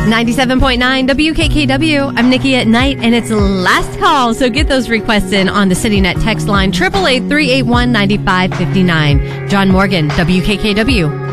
97.9 WKKW. I'm Nikki at night, and it's last call, so get those requests in on the CityNet text line, 888-381-9559. John Morgan, WKKW.